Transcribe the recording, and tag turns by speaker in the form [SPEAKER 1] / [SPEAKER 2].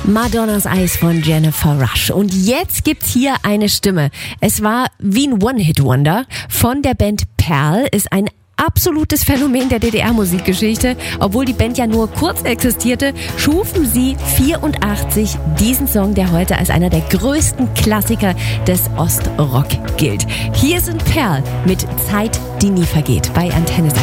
[SPEAKER 1] Madonnas Eyes von Jennifer Rush. Und jetzt gibt's hier eine Stimme. Es war wie ein One-Hit-Wonder von der Band Perl, ist ein absolutes Phänomen der DDR-Musikgeschichte. Obwohl die Band ja nur kurz existierte, schufen sie 1984 diesen Song, der heute als einer der größten Klassiker des Ostrock gilt. Hier sind Perl mit Zeit, die nie vergeht bei Antenne Sachsen.